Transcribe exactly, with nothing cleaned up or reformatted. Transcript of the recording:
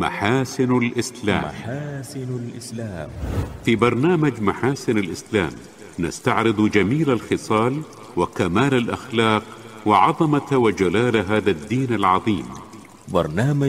محاسن الإسلام. محاسن الإسلام. في برنامج محاسن الإسلام نستعرض جميل الخصال وكمال الأخلاق وعظمة وجلال هذا الدين العظيم. برنامج